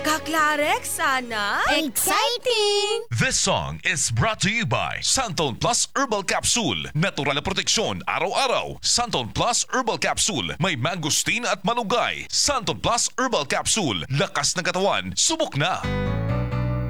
Kaklarex, sana? Exciting! This song is brought to you by Santon Plus Herbal Capsule. Natural na proteksyon araw-araw. Santon Plus Herbal Capsule. May mangosteen at malunggay. Santon Plus Herbal Capsule. Lakas ng katawan. Subok na!